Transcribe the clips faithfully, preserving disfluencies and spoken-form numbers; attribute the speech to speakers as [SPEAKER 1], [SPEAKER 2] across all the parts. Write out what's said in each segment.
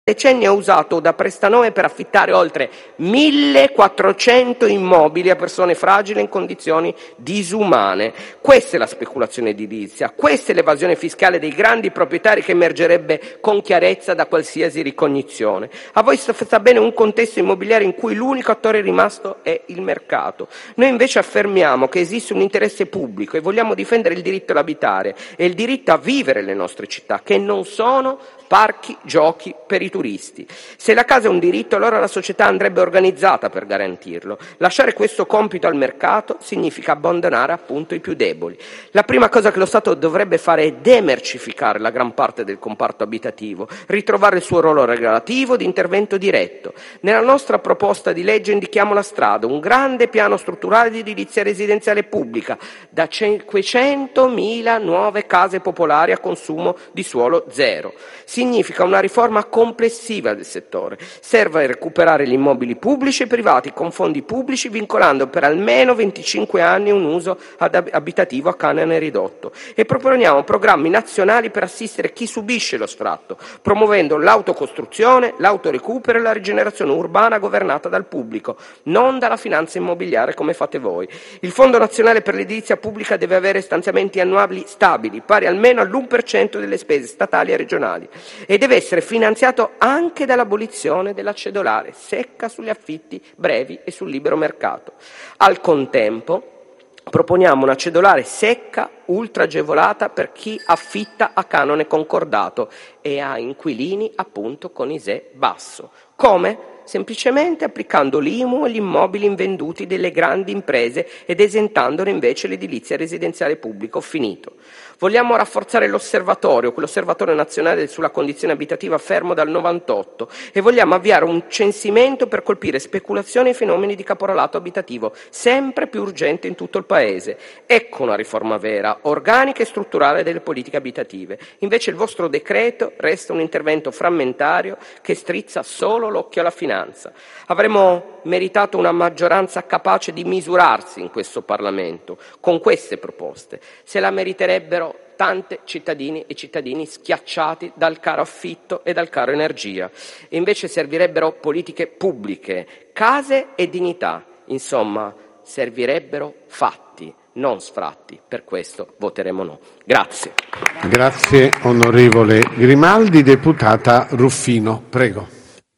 [SPEAKER 1] decenni ha usato da prestanome per affittare oltre millequattrocento immobili a persone fragili in condizioni disumane. Questa è la speculazione edilizia, questa è l'evasione fiscale dei grandi proprietari che emergerebbe con chiarezza da qualsiasi ricognizione. A voi sta bene un contesto immobiliare in cui l'unico attore rimasto è il mercato. Noi invece affermiamo che esiste un interesse pubblico e vogliamo difendere il diritto all'abitare e il diritto a vivere le nostre città, che non sono parchi giochi per i turisti. Se la casa è un diritto, allora la società andrebbe organizzata per garantirlo. Lasciare questo compito al mercato significa abbandonare appunto i più deboli. La prima cosa che lo Stato dovrebbe fare è demercificare la gran parte del comparto abitativo, ritrovare il suo ruolo regolativo di intervento diretto. Nella nostra proposta di legge indichiamo la strada, un grande piano strutturale di edilizia residenziale pubblica, da cinquecentomila nuove case popolari a consumo di suolo zero. Significa una riforma complessiva del settore. Serve a recuperare gli immobili pubblici e privati con fondi pubblici, vincolando per almeno venticinque anni un uso abitativo a canone ridotto. E proponiamo programmi nazionali per assistere chi subisce lo sfratto, promuovendo l'autocostruzione, l'autorecupero e la rigenerazione urbana governata dal pubblico, non dalla finanza immobiliare come fate voi. Il Fondo Nazionale per l'Edilizia Pubblica deve avere stanziamenti annuali stabili, pari almeno all'uno per cento delle spese statali e regionali, e deve essere finanziato anche dall'abolizione della cedolare secca sugli affitti brevi e sul libero mercato. Al contempo proponiamo una cedolare secca ultra agevolata per chi affitta a canone concordato e a inquilini appunto con I S E E basso. Come? Semplicemente applicando l'I M U agli immobili invenduti delle grandi imprese ed esentandone invece l'edilizia residenziale pubblica. Ho finito. Vogliamo rafforzare l'osservatorio, quell'osservatorio nazionale sulla condizione abitativa fermo dal novantotto, e vogliamo avviare un censimento per colpire speculazioni e fenomeni di caporalato abitativo, sempre più urgente in tutto il Paese. Ecco una riforma vera, organica e strutturale delle politiche abitative. Invece il vostro decreto resta un intervento frammentario che strizza solo l'occhio alla finanza. Avremmo meritato una maggioranza capace di misurarsi in questo Parlamento con queste proposte. Se la meriterebbero tante cittadini e cittadini schiacciati dal caro affitto e dal caro energia. E invece servirebbero politiche pubbliche, case e dignità. Insomma, servirebbero fatti, non sfratti. Per questo voteremo no. Grazie.
[SPEAKER 2] Grazie onorevole Grimaldi. Deputata Ruffino, prego.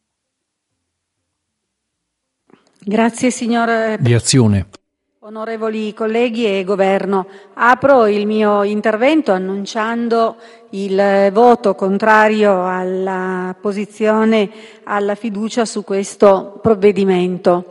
[SPEAKER 3] Grazie signor
[SPEAKER 4] Di Azione.
[SPEAKER 3] Onorevoli colleghi e Governo, apro il mio intervento annunciando il voto contrario alla posizione alla fiducia su questo provvedimento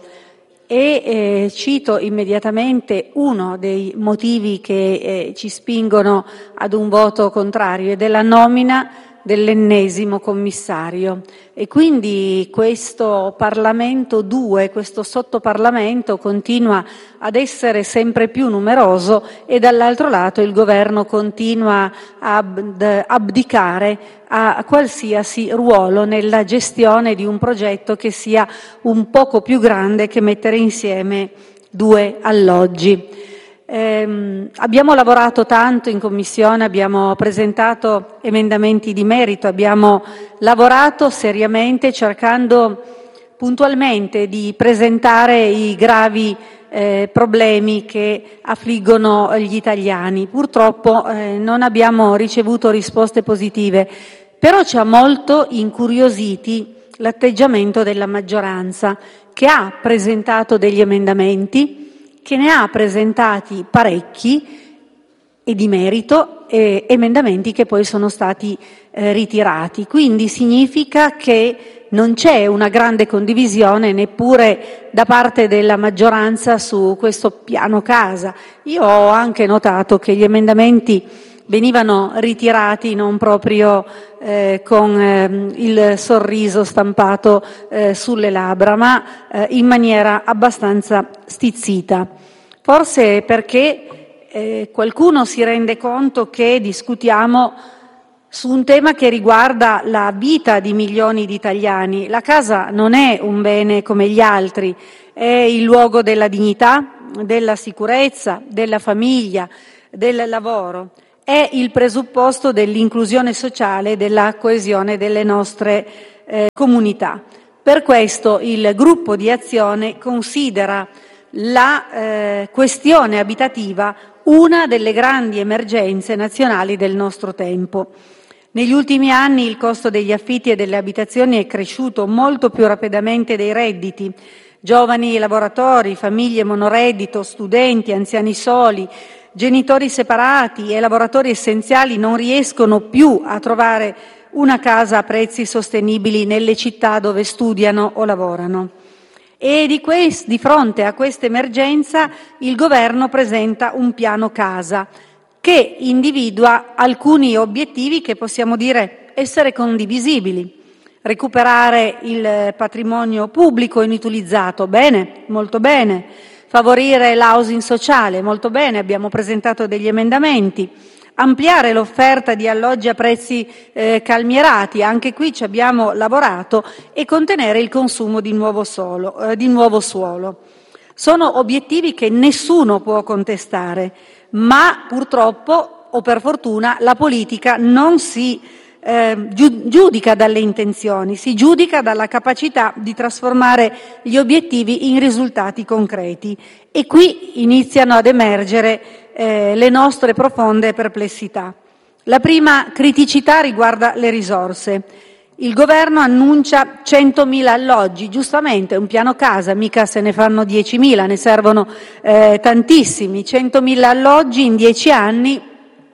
[SPEAKER 3] e eh, cito immediatamente uno dei motivi che eh, ci spingono ad un voto contrario, ed è la nomina dell'ennesimo commissario. E quindi questo Parlamento due, questo sottoparlamento continua ad essere sempre più numeroso e dall'altro lato il governo continua ad abdicare a qualsiasi ruolo nella gestione di un progetto che sia un poco più grande che mettere insieme due alloggi. Eh, abbiamo lavorato tanto in Commissione, abbiamo presentato emendamenti di merito, abbiamo lavorato seriamente cercando puntualmente di presentare i gravi eh, problemi che affliggono gli italiani. Purtroppo eh, non abbiamo ricevuto risposte positive, però ci ha molto incuriositi l'atteggiamento della maggioranza, che ha presentato degli emendamenti, che ne ha presentati parecchi e di merito, eh, emendamenti che poi sono stati eh, ritirati. Quindi significa che non c'è una grande condivisione neppure da parte della maggioranza su questo piano casa. Io ho anche notato che gli emendamenti venivano ritirati non proprio eh, con eh, il sorriso stampato eh, sulle labbra, ma eh, in maniera abbastanza stizzita. Forse perché eh, qualcuno si rende conto che discutiamo su un tema che riguarda la vita di milioni di italiani. La casa non è un bene come gli altri, è il luogo della dignità, della sicurezza, della famiglia, del lavoro. È il presupposto dell'inclusione sociale e della coesione delle nostre eh, comunità. Per questo il gruppo di Azione considera la eh, questione abitativa una delle grandi emergenze nazionali del nostro tempo. Negli ultimi anni il costo degli affitti e delle abitazioni è cresciuto molto più rapidamente dei redditi. Giovani lavoratori, famiglie monoreddito, studenti, anziani soli, genitori separati e lavoratori essenziali non riescono più a trovare una casa a prezzi sostenibili nelle città dove studiano o lavorano. E di, quest- di fronte a questa emergenza il governo presenta un piano casa che individua alcuni obiettivi che possiamo dire essere condivisibili. Recuperare il patrimonio pubblico inutilizzato, bene, molto bene. Favorire l'housing sociale, molto bene, abbiamo presentato degli emendamenti. Ampliare l'offerta di alloggi a prezzi eh, calmierati, anche qui ci abbiamo lavorato, e contenere il consumo di nuovo, solo, eh, di nuovo suolo. Sono obiettivi che nessuno può contestare, ma purtroppo o per fortuna la politica non si eh, giudica dalle intenzioni, si giudica dalla capacità di trasformare gli obiettivi in risultati concreti, e qui iniziano ad emergere eh, le nostre profonde perplessità. La prima criticità riguarda le risorse. Il governo annuncia centomila alloggi, giustamente, è un piano casa, mica se ne fanno diecimila, ne servono eh, tantissimi, centomila alloggi in dieci anni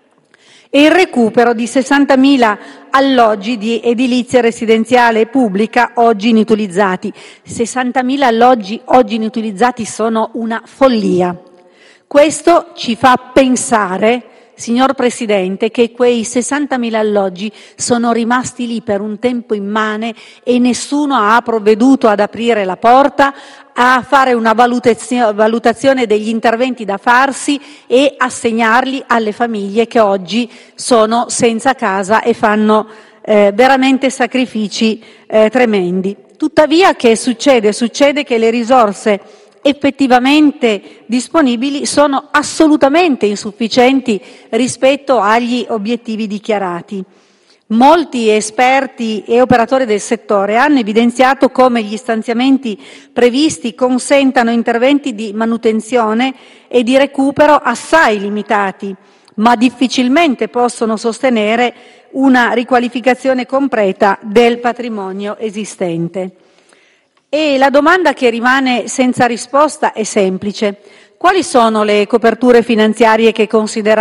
[SPEAKER 3] e il recupero di sessantamila alloggi di edilizia residenziale pubblica oggi inutilizzati. sessantamila alloggi oggi inutilizzati sono una follia. Questo ci fa pensare, signor Presidente, che quei sessantamila alloggi sono rimasti lì per un tempo immane e nessuno ha provveduto ad aprire la porta, a fare una valutazione degli interventi da farsi e assegnarli alle famiglie che oggi sono senza casa e fanno eh, veramente sacrifici eh, tremendi. Tuttavia, che succede? Succede che le risorse effettivamente disponibili sono assolutamente insufficienti rispetto agli obiettivi dichiarati. Molti esperti e operatori del settore hanno evidenziato come gli stanziamenti previsti consentano interventi di manutenzione e di recupero assai limitati, ma difficilmente possono sostenere una riqualificazione completa del patrimonio esistente. E la domanda che rimane senza risposta è semplice. Quali sono le coperture finanziarie che,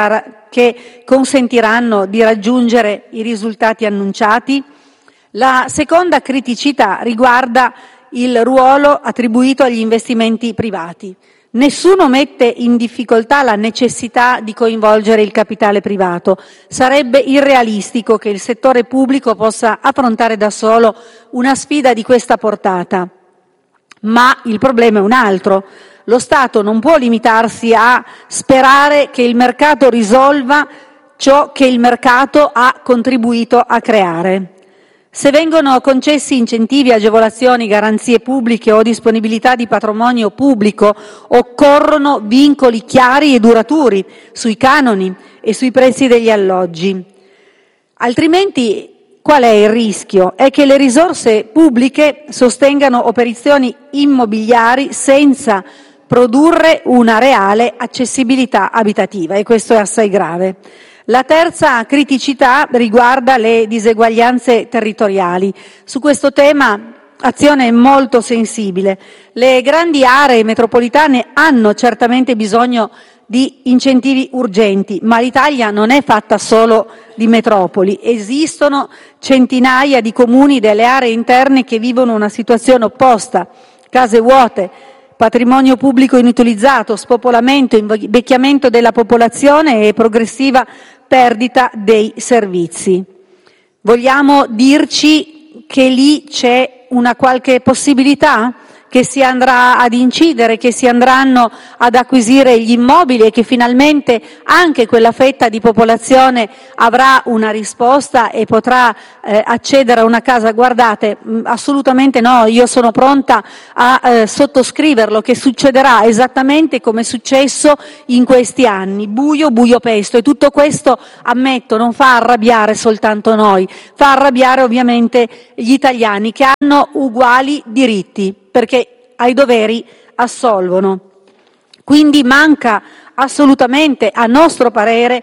[SPEAKER 3] che consentiranno di raggiungere i risultati annunciati? La seconda criticità riguarda il ruolo attribuito agli investimenti privati. Nessuno mette in difficoltà la necessità di coinvolgere il capitale privato. Sarebbe irrealistico che il settore pubblico possa affrontare da solo una sfida di questa portata. Ma il problema è un altro. Lo Stato non può limitarsi a sperare che il mercato risolva ciò che il mercato ha contribuito a creare. Se vengono concessi incentivi, agevolazioni, garanzie pubbliche o disponibilità di patrimonio pubblico, occorrono vincoli chiari e duraturi sui canoni e sui prezzi degli alloggi. Altrimenti, qual è il rischio? È che le risorse pubbliche sostengano operazioni immobiliari senza produrre una reale accessibilità abitativa, e questo è assai grave. La terza criticità riguarda le diseguaglianze territoriali. Su questo tema Azione è molto sensibile. Le grandi aree metropolitane hanno certamente bisogno di incentivi urgenti, ma l'Italia non è fatta solo di metropoli. Esistono centinaia di comuni delle aree interne che vivono una situazione opposta: case vuote, patrimonio pubblico inutilizzato, spopolamento, invecchiamento della popolazione e progressiva perdita dei servizi. Vogliamo dirci che lì c'è una qualche possibilità? che si andrà ad incidere, che si andranno ad acquisire gli immobili e che finalmente anche quella fetta di popolazione avrà una risposta e potrà eh, accedere a una casa. Guardate, mh, assolutamente no, io sono pronta a eh, sottoscriverlo, che succederà esattamente come è successo in questi anni, buio, buio pesto, e tutto questo, ammetto, non fa arrabbiare soltanto noi, fa arrabbiare ovviamente gli italiani che hanno uguali diritti, perché ai doveri assolvono. Quindi manca assolutamente, a nostro parere,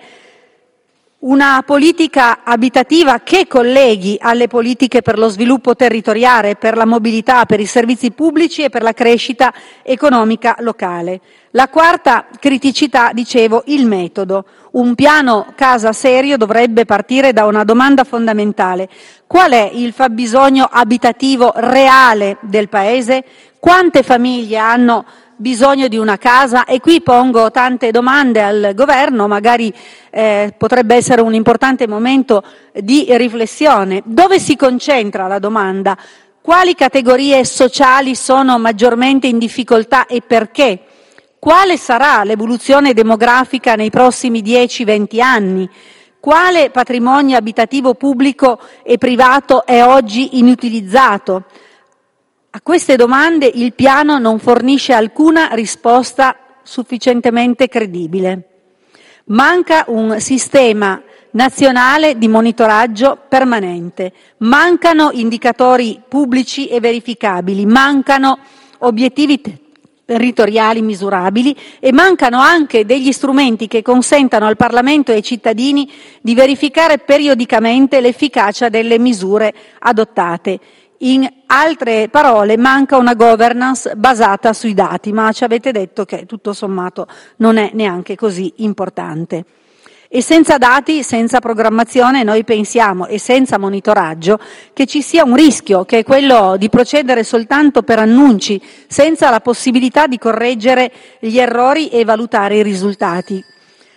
[SPEAKER 3] una politica abitativa che colleghi alle politiche per lo sviluppo territoriale, per la mobilità, per i servizi pubblici e per la crescita economica locale. La quarta criticità, dicevo, il metodo. Un piano casa serio dovrebbe partire da una domanda fondamentale: qual è il fabbisogno abitativo reale del Paese? Quante famiglie hanno bisogno di una casa? E qui pongo tante domande al governo, magari eh, potrebbe essere un importante momento di riflessione. Dove si concentra la domanda? Quali categorie sociali sono maggiormente in difficoltà e perché? Quale sarà l'evoluzione demografica nei prossimi dieci venti anni? Quale patrimonio abitativo pubblico e privato è oggi inutilizzato? A queste domande il piano non fornisce alcuna risposta sufficientemente credibile. Manca un sistema nazionale di monitoraggio permanente, mancano indicatori pubblici e verificabili, mancano obiettivi territoriali misurabili e mancano anche degli strumenti che consentano al Parlamento e ai cittadini di verificare periodicamente l'efficacia delle misure adottate. In altre parole, manca una governance basata sui dati, ma ci avete detto che tutto sommato non è neanche così importante. E senza dati, senza programmazione, noi pensiamo, e senza monitoraggio, che ci sia un rischio, che è quello di procedere soltanto per annunci, senza la possibilità di correggere gli errori e valutare i risultati.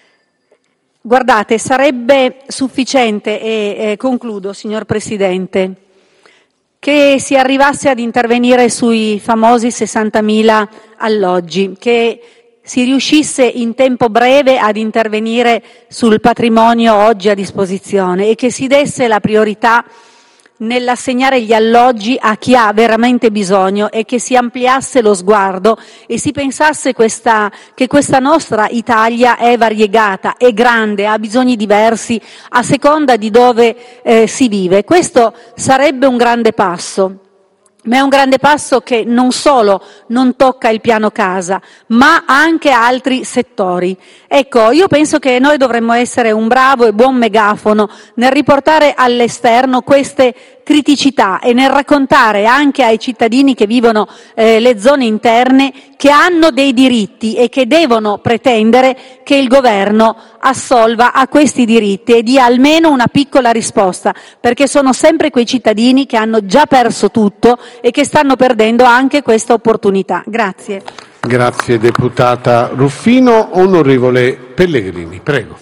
[SPEAKER 3] Guardate, sarebbe sufficiente, e eh, concludo, signor Presidente, che si arrivasse ad intervenire sui famosi sessantamila alloggi, che si riuscisse in tempo breve ad intervenire sul patrimonio oggi a disposizione e che si desse la priorità nell'assegnare gli alloggi a chi ha veramente bisogno e che si ampliasse lo sguardo e si pensasse questa, che questa nostra Italia è variegata, è grande, ha bisogni diversi a seconda di dove eh, si vive. Questo sarebbe un grande passo. Ma è un grande passo che non solo non tocca il piano casa, ma anche altri settori. Ecco, io penso che noi dovremmo essere un bravo e buon megafono nel riportare all'esterno queste criticità e nel raccontare anche ai cittadini che vivono eh, le zone interne che hanno dei diritti e che devono pretendere che il governo assolva a questi diritti e dia almeno una piccola risposta, perché sono sempre quei cittadini che hanno già perso tutto e che stanno perdendo anche questa opportunità. Grazie.
[SPEAKER 2] Grazie deputata Ruffino. Onorevole Pellegrini, prego.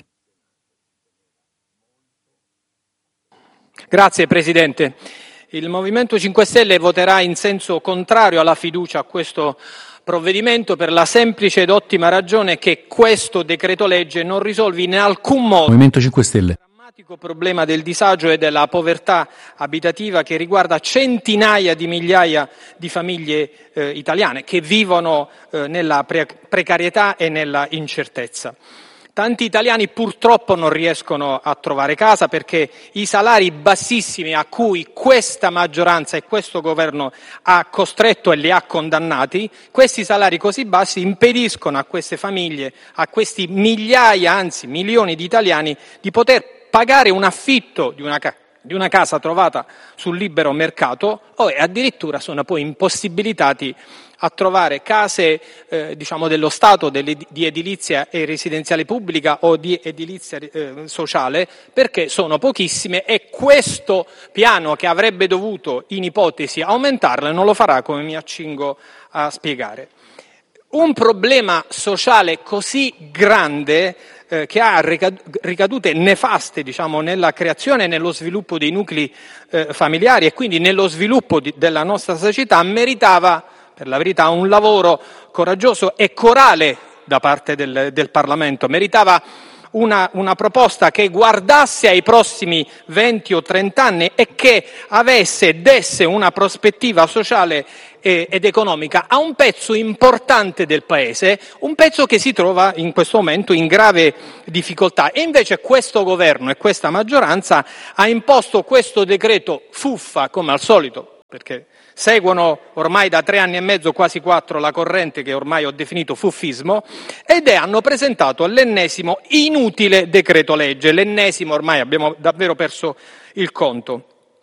[SPEAKER 4] Grazie Presidente. Il Movimento cinque Stelle voterà in senso contrario alla fiducia a questo provvedimento per la semplice ed ottima ragione che questo decreto legge non risolve in alcun modo
[SPEAKER 5] Movimento cinque Stelle.
[SPEAKER 4] il drammatico problema del disagio e della povertà abitativa che riguarda centinaia di migliaia di famiglie eh, italiane che vivono eh, nella pre- precarietà e nella incertezza. Tanti italiani purtroppo non riescono a trovare casa perché i salari bassissimi a cui questa maggioranza e questo governo ha costretto e li ha condannati, questi salari così bassi impediscono a queste famiglie, a questi migliaia, anzi milioni di italiani, di poter pagare un affitto di una casa. di una casa trovata sul libero mercato o addirittura sono poi impossibilitati a trovare case eh, diciamo dello Stato, delle, di edilizia e residenziale pubblica o di edilizia eh, sociale perché sono pochissime e questo piano che avrebbe dovuto in ipotesi aumentarle non lo farà, come mi accingo a spiegare. Un problema sociale così grande eh, che ha ricadute nefaste, diciamo, nella creazione e nello sviluppo dei nuclei eh, familiari e quindi nello sviluppo di, della nostra società, meritava, per la verità, un lavoro coraggioso e corale da parte del, del Parlamento, meritava Una, una proposta che guardasse ai prossimi venti o trenta anni e che avesse e desse una prospettiva sociale eh, ed economica a un pezzo importante del Paese, un pezzo che si trova in questo momento in grave difficoltà. E invece questo governo e questa maggioranza ha imposto questo decreto fuffa, come al solito, perché seguono ormai da tre anni e mezzo, quasi quattro, la corrente che ormai ho definito fuffismo, ed hanno presentato l'ennesimo inutile decreto legge, l'ennesimo, ormai abbiamo davvero perso il conto.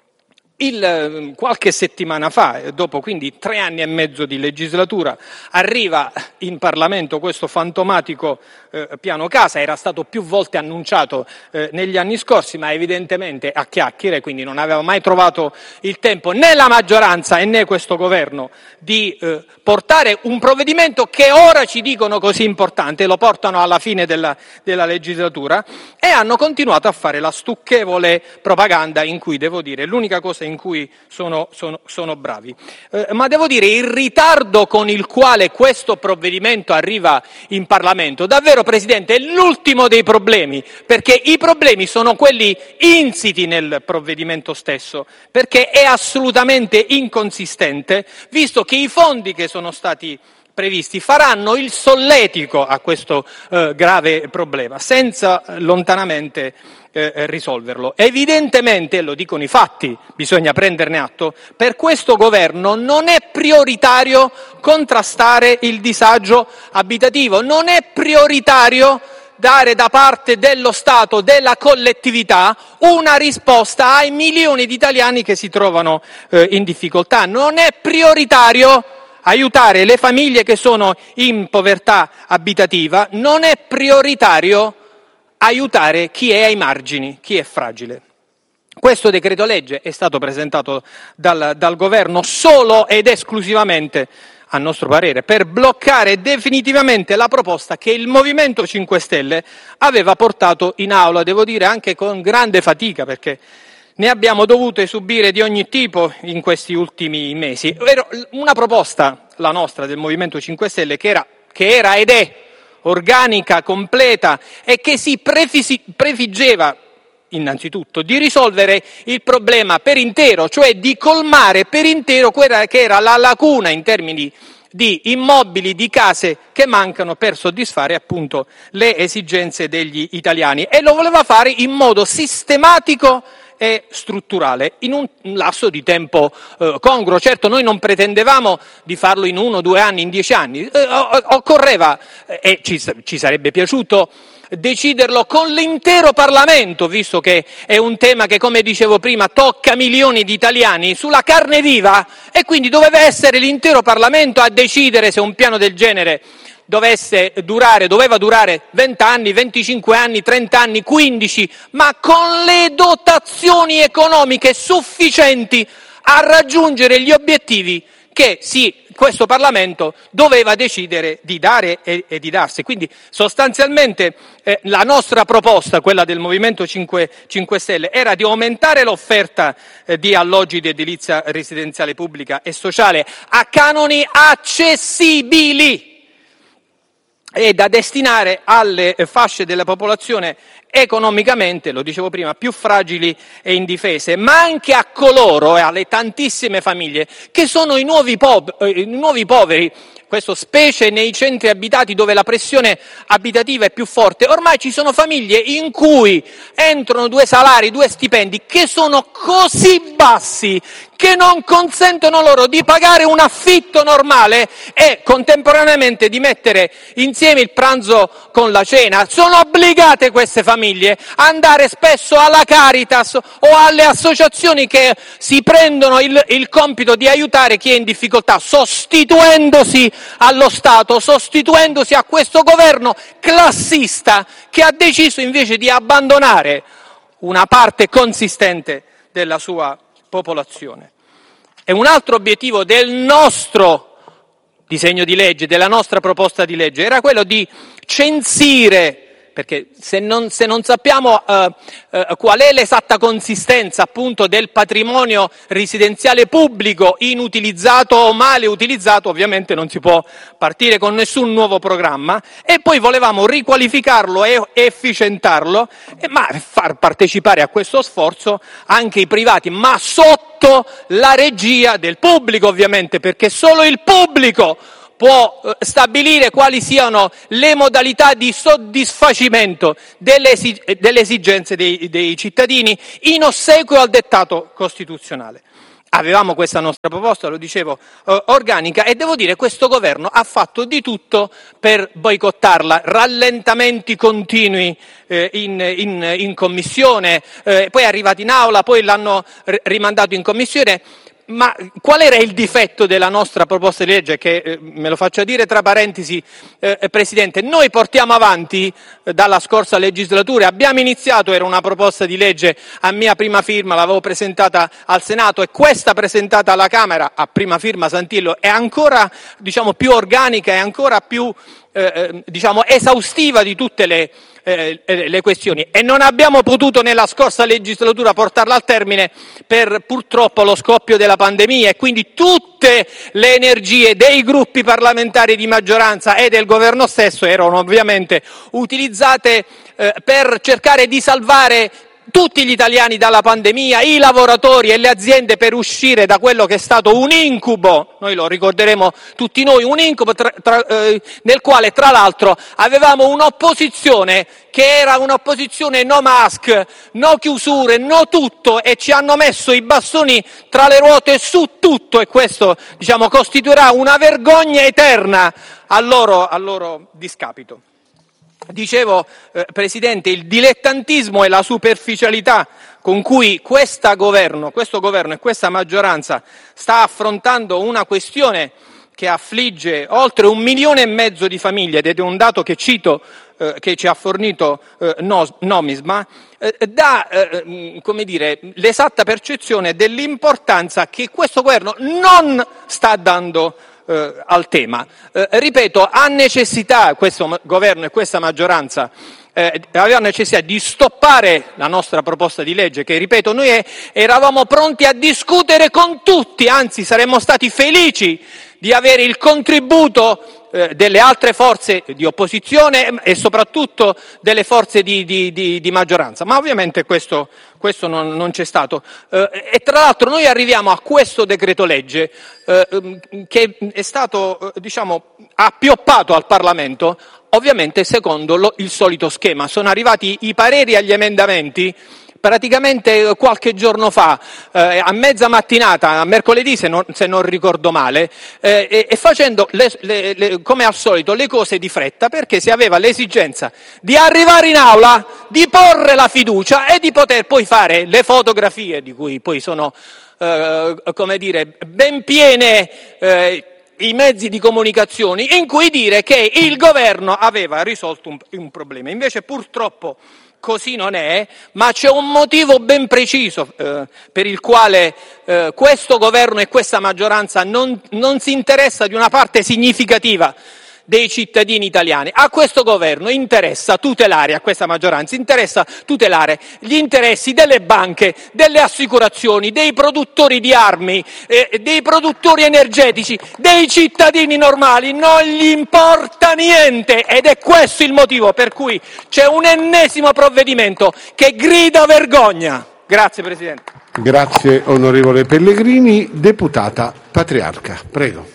[SPEAKER 4] Il, qualche settimana fa, dopo quindi tre anni e mezzo di legislatura, arriva in Parlamento questo fantomatico eh, piano casa. Era stato più volte annunciato eh, negli anni scorsi, ma evidentemente a chiacchiere, quindi non aveva mai trovato il tempo né la maggioranza né questo governo di eh, portare un provvedimento che ora ci dicono così importante, lo portano alla fine della, della legislatura, e hanno continuato a fare la stucchevole propaganda in cui, devo dire, l'unica cosa in cui sono, sono, sono bravi. Eh, ma devo dire, il ritardo con il quale questo provvedimento arriva in Parlamento, davvero, Presidente, è l'ultimo dei problemi, perché i problemi sono quelli insiti nel provvedimento stesso, perché è assolutamente inconsistente, visto che i fondi che sono stati previsti faranno il solletico a questo eh, grave problema, senza lontanamente eh, risolverlo. Evidentemente, lo dicono i fatti, bisogna prenderne atto, per questo governo non è prioritario contrastare il disagio abitativo, non è prioritario dare da parte dello Stato, della collettività, una risposta ai milioni di italiani che si trovano eh, in difficoltà. Non è prioritario aiutare le famiglie che sono in povertà abitativa, non è prioritario aiutare chi è ai margini, chi è fragile. Questo decreto legge è stato presentato dal, dal governo solo ed esclusivamente, a nostro parere, per bloccare definitivamente la proposta che il Movimento cinque Stelle aveva portato in aula, devo dire anche con grande fatica, perché ne abbiamo dovute subire di ogni tipo in questi ultimi mesi. Era una proposta, la nostra, del Movimento cinque Stelle, che era, che era ed è organica, completa e che si prefisi, prefiggeva innanzitutto di risolvere il problema per intero, cioè di colmare per intero quella che era la lacuna in termini di immobili, di case che mancano per soddisfare appunto le esigenze degli italiani, e lo voleva fare in modo sistematico e strutturale, in un lasso di tempo eh, congruo. Certo, noi non pretendevamo di farlo in uno, due anni, in dieci anni, eh, occorreva, eh, e ci, ci sarebbe piaciuto deciderlo con l'intero Parlamento, visto che è un tema che, come dicevo prima, tocca milioni di italiani sulla carne viva, e quindi doveva essere l'intero Parlamento a decidere se un piano del genere dovesse durare, doveva durare venti anni, venticinque anni, trenta anni, quindici, ma con le dotazioni economiche sufficienti a raggiungere gli obiettivi che sì, questo Parlamento doveva decidere di dare e, e di darsi. Quindi sostanzialmente eh, la nostra proposta, quella del Movimento cinque Stelle, era di aumentare l'offerta eh, di alloggi di edilizia residenziale pubblica e sociale a canoni accessibili e da destinare alle fasce della popolazione economicamente, lo dicevo prima, più fragili e indifese, ma anche a coloro e alle tantissime famiglie che sono i nuovi, po- i nuovi poveri, questo specie nei centri abitati dove la pressione abitativa è più forte. Ormai ci sono famiglie in cui entrano due salari, due stipendi che sono così bassi che non consentono loro di pagare un affitto normale e contemporaneamente di mettere insieme il pranzo con la cena. Sono obbligate queste famiglie a andare spesso alla Caritas o alle associazioni che si prendono il, il compito di aiutare chi è in difficoltà, sostituendosi allo Stato, sostituendosi a questo governo classista che ha deciso invece di abbandonare una parte consistente della sua popolazione. E un altro obiettivo del nostro disegno di legge, della nostra proposta di legge, era quello di censire perché se non, se non sappiamo eh, eh, qual è l'esatta consistenza appunto del patrimonio residenziale pubblico inutilizzato o male utilizzato, ovviamente non si può partire con nessun nuovo programma. E poi volevamo riqualificarlo e efficientarlo, eh, ma far partecipare a questo sforzo anche i privati, ma sotto la regia del pubblico ovviamente, perché solo il pubblico può stabilire quali siano le modalità di soddisfacimento delle, esig- delle esigenze dei, dei cittadini in ossequio al dettato costituzionale. Avevamo questa nostra proposta, lo dicevo, eh, organica, e devo dire che questo governo ha fatto di tutto per boicottarla, rallentamenti continui eh, in, in, in commissione, eh, poi è arrivato in aula, poi l'hanno r- rimandato in commissione. Ma qual era il difetto della nostra proposta di legge? Che eh, me lo faccia dire tra parentesi, eh, Presidente, noi portiamo avanti eh, dalla scorsa legislatura, abbiamo iniziato, era una proposta di legge a mia prima firma, l'avevo presentata al Senato, e questa presentata alla Camera a prima firma Santillo è ancora, diciamo, più organica, è ancora più eh, diciamo esaustiva di tutte le Eh, le questioni, e non abbiamo potuto nella scorsa legislatura portarla al termine per purtroppo lo scoppio della pandemia, e quindi tutte le energie dei gruppi parlamentari di maggioranza e del governo stesso erano ovviamente utilizzate eh, per cercare di salvare tutti gli italiani dalla pandemia, i lavoratori e le aziende per uscire da quello che è stato un incubo, noi lo ricorderemo tutti noi, un incubo tra, tra, eh, nel quale tra l'altro avevamo un'opposizione che era un'opposizione no mask, no chiusure, no tutto, e ci hanno messo i bastoni tra le ruote su tutto, e questo, diciamo, costituirà una vergogna eterna a loro, a loro discapito. Dicevo, eh, Presidente, il dilettantismo e la superficialità con cui questa governo, questo governo e questa maggioranza sta affrontando una questione che affligge oltre un milione e mezzo di famiglie, ed è un dato che cito, eh, che ci ha fornito eh, Nomisma, eh, dà eh, come dire, l'esatta percezione dell'importanza che questo governo non sta dando Eh, al tema. Eh, ripeto, ha necessità, questo governo e questa maggioranza eh, avevano necessità di stoppare la nostra proposta di legge, che, ripeto, noi è, eravamo pronti a discutere con tutti, anzi saremmo stati felici di avere il contributo eh, delle altre forze di opposizione e soprattutto delle forze di, di, di, di maggioranza, ma ovviamente questo, questo non, non c'è stato. Eh, e tra l'altro noi arriviamo a questo decreto legge eh, che è stato, eh, diciamo, appioppato al Parlamento, ovviamente secondo lo, il solito schema. Sono arrivati i pareri agli emendamenti praticamente qualche giorno fa, eh, a mezza mattinata, a mercoledì se non, se non ricordo male, eh, e, e facendo le, le, le, come al solito le cose di fretta, perché si aveva l'esigenza di arrivare in aula, di porre la fiducia e di poter poi fare le fotografie, di cui poi sono eh, come dire ben piene eh, i mezzi di comunicazione, in cui dire che il governo aveva risolto un, un problema. Invece purtroppo così non è, ma c'è un motivo ben preciso eh, per il quale eh, questo governo e questa maggioranza non, non si interessa di una parte significativa dei cittadini italiani. A questo governo interessa tutelare, a questa maggioranza interessa tutelare gli interessi delle banche, delle assicurazioni, dei produttori di armi, eh, dei produttori energetici, dei cittadini normali. Non gli importa niente, ed è questo il motivo per cui c'è un ennesimo provvedimento che grida vergogna. Grazie Presidente.
[SPEAKER 2] Grazie onorevole Pellegrini. Deputata Patriarca, prego.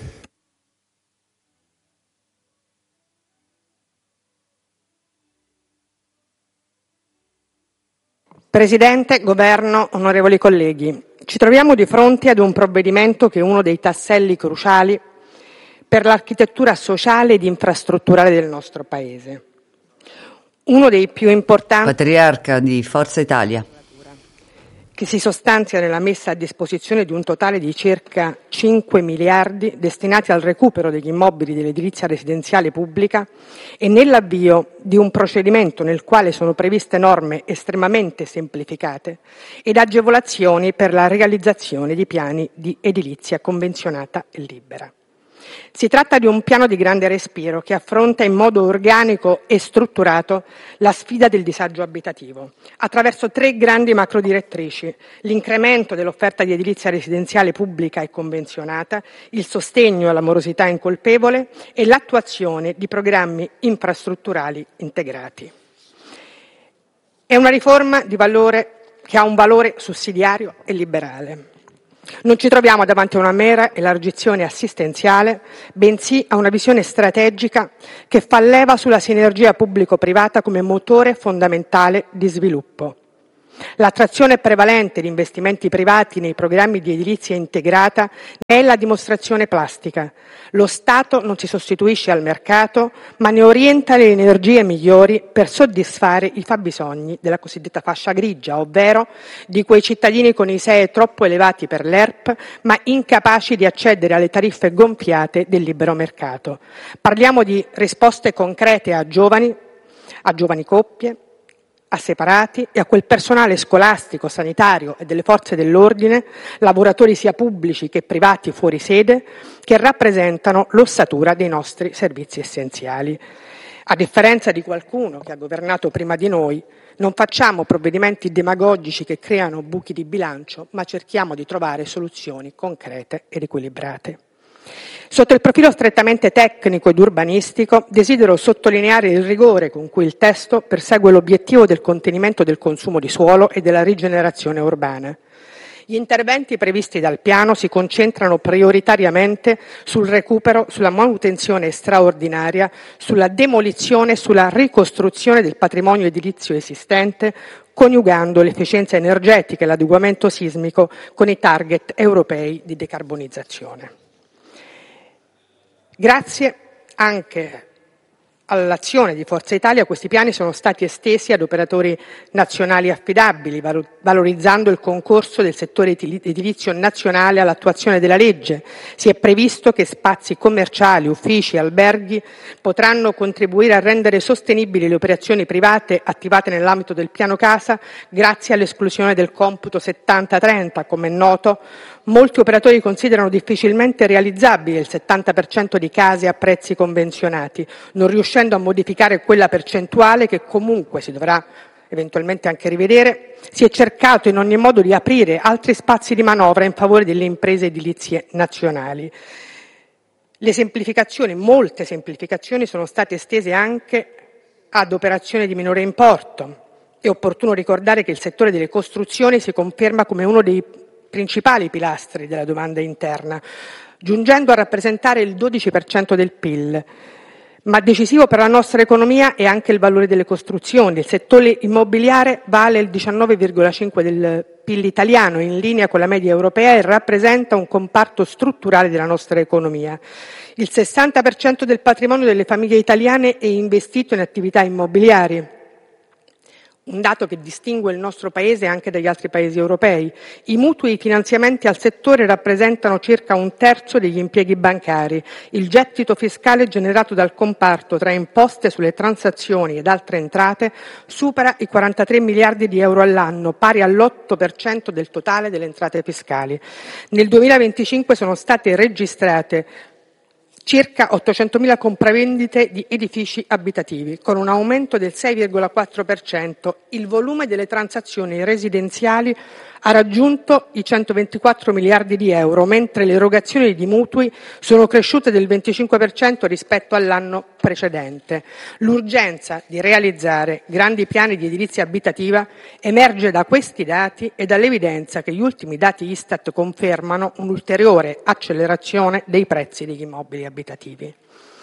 [SPEAKER 5] Presidente, Governo, onorevoli colleghi, ci troviamo di fronte ad un provvedimento che è uno dei tasselli cruciali per l'architettura sociale ed infrastrutturale del nostro Paese. Uno dei più importanti.
[SPEAKER 6] Patriarca di Forza Italia.
[SPEAKER 5] Che si sostanzia nella messa a disposizione di un totale di circa cinque miliardi destinati al recupero degli immobili dell'edilizia residenziale pubblica e nell'avvio di un procedimento nel quale sono previste norme estremamente semplificate ed agevolazioni per la realizzazione di piani di edilizia convenzionata e libera. Si tratta di un piano di grande respiro che affronta in modo organico e strutturato la sfida del disagio abitativo, attraverso tre grandi macrodirettrici: l'incremento dell'offerta di edilizia residenziale pubblica e convenzionata, il sostegno alla morosità incolpevole e l'attuazione di programmi infrastrutturali integrati. È una riforma di valore che ha un valore sussidiario e liberale. Non ci troviamo davanti a una mera elargizione assistenziale, bensì a una visione strategica che fa leva sulla sinergia pubblico-privata come motore fondamentale di sviluppo. L'attrazione prevalente di investimenti privati nei programmi di edilizia integrata ne è la dimostrazione plastica. Lo Stato non si sostituisce al mercato, ma ne orienta le energie migliori per soddisfare i fabbisogni della cosiddetta fascia grigia, ovvero di quei cittadini con i S E E troppo elevati per l'E R P, ma incapaci di accedere alle tariffe gonfiate del libero mercato. Parliamo di risposte concrete a giovani, a giovani coppie, a separati e a quel personale scolastico, sanitario e delle forze dell'ordine, lavoratori sia pubblici che privati fuori sede, che rappresentano l'ossatura dei nostri servizi essenziali. A differenza di qualcuno che ha governato prima di noi, non facciamo provvedimenti demagogici che creano buchi di bilancio, ma cerchiamo di trovare soluzioni concrete ed equilibrate. Sotto il profilo strettamente tecnico ed urbanistico, desidero sottolineare il rigore con cui il testo persegue l'obiettivo del contenimento del consumo di suolo e della rigenerazione urbana. Gli interventi previsti dal piano si concentrano prioritariamente sul recupero, sulla manutenzione straordinaria, sulla demolizione e sulla ricostruzione del patrimonio edilizio esistente, coniugando l'efficienza energetica e l'adeguamento sismico con i target europei di decarbonizzazione. Grazie anche all'azione di Forza Italia, questi piani sono stati estesi ad operatori nazionali affidabili, valorizzando il concorso del settore edilizio nazionale all'attuazione della legge. Si è previsto che spazi commerciali, uffici e alberghi potranno contribuire a rendere sostenibili le operazioni private attivate nell'ambito del piano casa grazie all'esclusione del computo settanta trenta. Come è noto, molti operatori considerano difficilmente realizzabile il settanta per cento di case a prezzi convenzionati, non riuscendo a modificare quella percentuale che comunque si dovrà eventualmente anche rivedere. Si è cercato in ogni modo di aprire altri spazi di manovra in favore delle imprese edilizie nazionali. Le semplificazioni, molte semplificazioni, sono state estese anche ad operazioni di minore importo. È opportuno ricordare che il settore delle costruzioni si conferma come uno dei principali pilastri della domanda interna, giungendo a rappresentare il dodici per cento del P I L. Ma decisivo per la nostra economia è anche il valore delle costruzioni. Il settore immobiliare vale il diciannove virgola cinque per cento del P I L italiano, in linea con la media europea, e rappresenta un comparto strutturale della nostra economia. Il sessanta per cento del patrimonio delle famiglie italiane è investito in attività immobiliari, un dato che distingue il nostro Paese anche dagli altri Paesi europei. I mutui e i finanziamenti al settore rappresentano circa un terzo degli impieghi bancari. Il gettito fiscale generato dal comparto tra imposte sulle transazioni ed altre entrate supera i quarantatré miliardi di euro all'anno, pari all'otto per cento del totale delle entrate fiscali. Nel duemilaventicinque sono state registrate circa ottocentomila compravendite di edifici abitativi, con un aumento del sei virgola quattro per cento. Il volume delle transazioni residenziali ha raggiunto i centoventiquattro miliardi di euro, mentre le erogazioni di mutui sono cresciute del venticinque per cento rispetto all'anno precedente. L'urgenza di realizzare grandi piani di edilizia abitativa emerge da questi dati e dall'evidenza che gli ultimi dati Istat confermano un'ulteriore accelerazione dei prezzi degli immobili abitativi.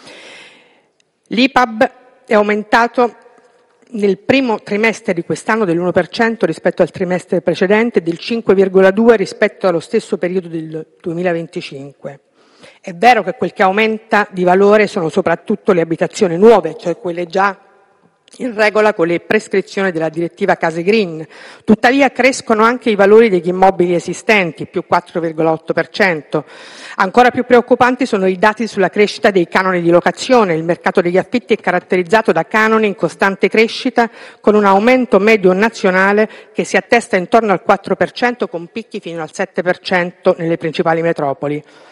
[SPEAKER 5] L'I P A B è aumentato nel primo trimestre di quest'anno dell'uno per cento rispetto al trimestre precedente e del cinque virgola due per cento rispetto allo stesso periodo del duemilaventicinque. È vero che quel che aumenta di valore sono soprattutto le abitazioni nuove, cioè quelle già in regola con le prescrizioni della direttiva Case Green. Tuttavia crescono anche i valori degli immobili esistenti, più quattro virgola otto per cento. Ancora più preoccupanti sono i dati sulla crescita dei canoni di locazione. Il mercato degli affitti è caratterizzato da canoni in costante crescita, con un aumento medio nazionale che si attesta intorno al quattro per cento, con picchi fino al sette per cento nelle principali metropoli.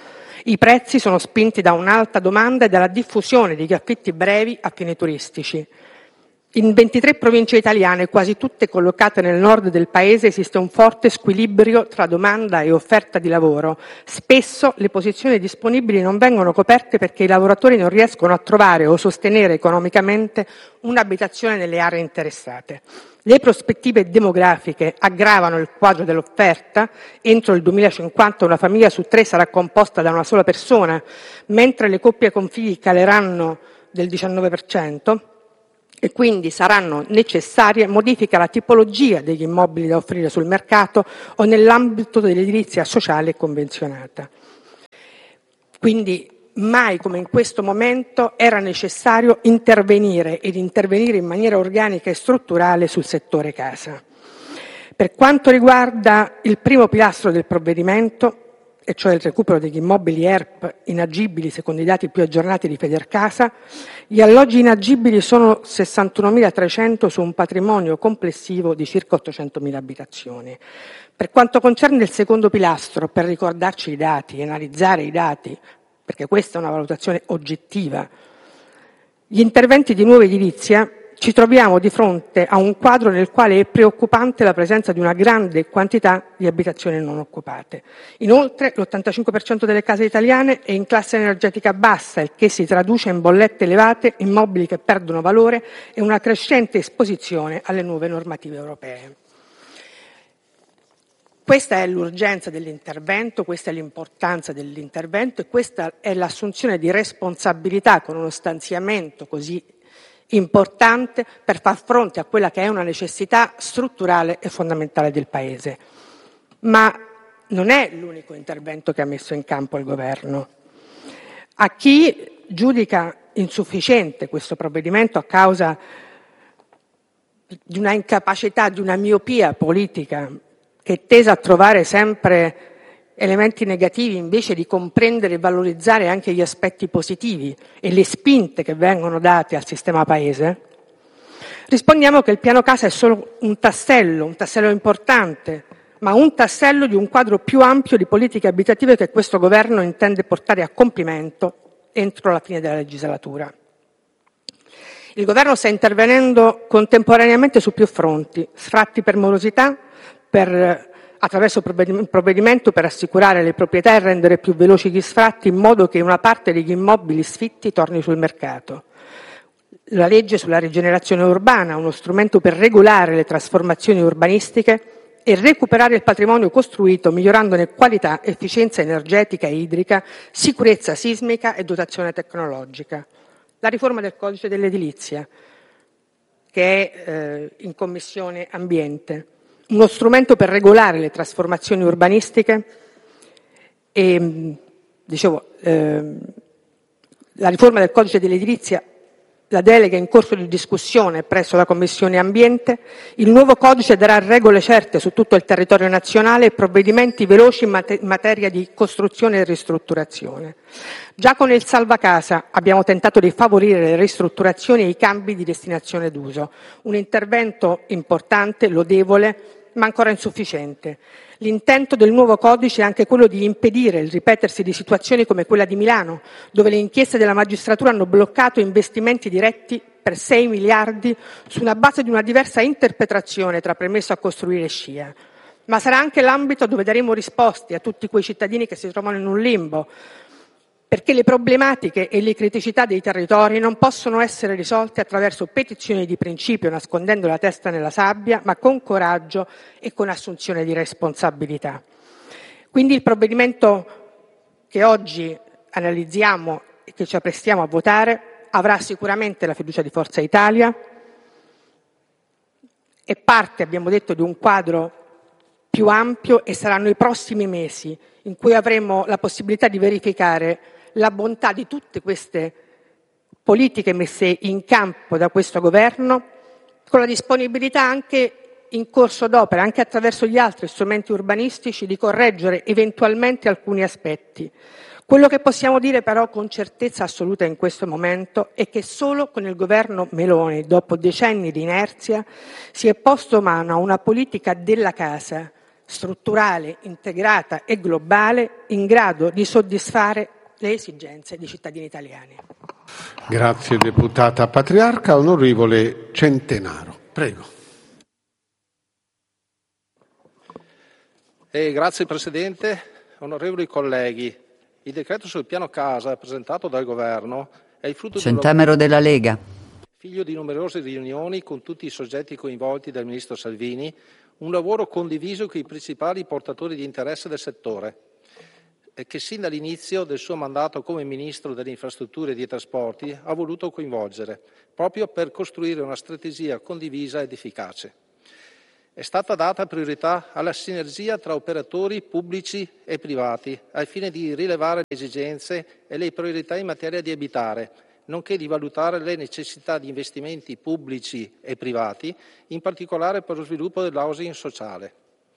[SPEAKER 5] I prezzi sono spinti da un'alta domanda e dalla diffusione degli affitti brevi a fini turistici. In ventitré province italiane, quasi tutte collocate nel nord del paese, esiste un forte squilibrio tra domanda e offerta di lavoro. Spesso le posizioni disponibili non vengono coperte perché i lavoratori non riescono a trovare o sostenere economicamente un'abitazione nelle aree interessate. Le prospettive demografiche aggravano il quadro dell'offerta. Entro il duemilacinquanta una famiglia su tre sarà composta da una sola persona, mentre le coppie con figli caleranno del diciannove per cento. E quindi saranno necessarie modifiche alla tipologia degli immobili da offrire sul mercato o nell'ambito dell'edilizia sociale e convenzionata. Quindi mai come in questo momento era necessario intervenire ed intervenire in maniera organica e strutturale sul settore casa. Per quanto riguarda il primo pilastro del provvedimento, e cioè il recupero degli immobili E R P inagibili secondo i dati più aggiornati di Federcasa, gli alloggi inagibili sono sessantunomilatrecento su un patrimonio complessivo di circa ottocentomila abitazioni. Per quanto concerne il secondo pilastro, per ricordarci i dati e analizzare i dati, perché questa è una valutazione oggettiva, gli interventi di nuova edilizia, ci troviamo di fronte a un quadro nel quale è preoccupante la presenza di una grande quantità di abitazioni non occupate. Inoltre l'ottantacinque per cento delle case italiane è in classe energetica bassa, il che si traduce in bollette elevate, immobili che perdono valore e una crescente esposizione alle nuove normative europee. Questa è l'urgenza dell'intervento, questa è l'importanza dell'intervento e questa è l'assunzione di responsabilità con uno stanziamento così importante per far fronte a quella che è una necessità strutturale e fondamentale del Paese. Ma non è l'unico intervento che ha messo in campo il Governo. A chi giudica insufficiente questo provvedimento a causa di una incapacità, di una miopia politica che è tesa a trovare sempre elementi negativi invece di comprendere e valorizzare anche gli aspetti positivi e le spinte che vengono date al sistema Paese, rispondiamo che il piano casa è solo un tassello, un tassello importante, ma un tassello di un quadro più ampio di politiche abitative che questo Governo intende portare a compimento entro la fine della legislatura. Il Governo sta intervenendo contemporaneamente su più fronti: sfratti per morosità, per attraverso il provvedimento per assicurare le proprietà e rendere più veloci gli sfratti in modo che una parte degli immobili sfitti torni sul mercato. La legge sulla rigenerazione urbana, uno strumento per regolare le trasformazioni urbanistiche e recuperare il patrimonio costruito migliorandone qualità, efficienza energetica e idrica, sicurezza sismica e dotazione tecnologica. La riforma del codice dell'edilizia, che è eh, in Commissione Ambiente. Uno strumento per regolare le trasformazioni urbanistiche e, dicevo, eh, la riforma del codice dell'edilizia, la delega in corso di discussione presso la Commissione Ambiente. Il nuovo codice darà regole certe su tutto il territorio nazionale e provvedimenti veloci in mate- materia di costruzione e ristrutturazione. Già con il salva casa abbiamo tentato di favorire le ristrutturazioni e i cambi di destinazione d'uso. Un intervento importante, lodevole, ma ancora insufficiente. L'intento del nuovo codice è anche quello di impedire il ripetersi di situazioni come quella di Milano, dove le inchieste della magistratura hanno bloccato investimenti diretti per sei miliardi sulla base di una diversa interpretazione tra permesso a costruire e scia. Ma sarà anche l'ambito dove daremo risposte a tutti quei cittadini che si trovano in un limbo, perché le problematiche e le criticità dei territori non possono essere risolte attraverso petizioni di principio nascondendo la testa nella sabbia, ma con coraggio e con assunzione di responsabilità. Quindi il provvedimento che oggi analizziamo e che ci apprestiamo a votare avrà sicuramente la fiducia di Forza Italia, è parte, abbiamo detto, di un quadro più ampio e saranno i prossimi mesi in cui avremo la possibilità di verificare la bontà di tutte queste politiche messe in campo da questo Governo, con la disponibilità anche in corso d'opera, anche attraverso gli altri strumenti urbanistici, di correggere eventualmente alcuni aspetti. Quello che possiamo dire però con certezza assoluta in questo momento è che solo con il governo Meloni, dopo decenni di inerzia, si è posto mano a una politica della casa strutturale, integrata e globale in grado di soddisfare le esigenze dei cittadini italiani.
[SPEAKER 2] Grazie deputata Patriarca. Onorevole Centenaro, prego.
[SPEAKER 7] Eh, grazie Presidente, onorevoli colleghi. Il decreto sul piano casa presentato dal Governo è il frutto
[SPEAKER 6] Centemero della Lega.
[SPEAKER 7] Figlio di numerose riunioni con tutti i soggetti coinvolti dal Ministro Salvini, un lavoro condiviso con i principali portatori di interesse del settore, e che sin dall'inizio del suo mandato come Ministro delle Infrastrutture e dei Trasporti ha voluto coinvolgere, proprio per costruire una strategia condivisa ed efficace. È stata data priorità alla sinergia tra operatori pubblici e privati, al fine di rilevare le esigenze e le priorità in materia di abitare, nonché di valutare le necessità di investimenti pubblici e privati, in particolare per lo sviluppo dell'housing sociale.